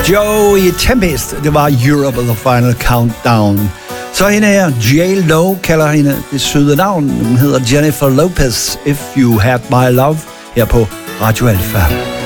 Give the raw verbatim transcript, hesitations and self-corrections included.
Joey Tempest, det var Europe of the Final Countdown. Så hende her, J Lo, kalder hende det søde navn. Hun hedder Jennifer Lopez, If You Had My Love, her på Radio Alpha.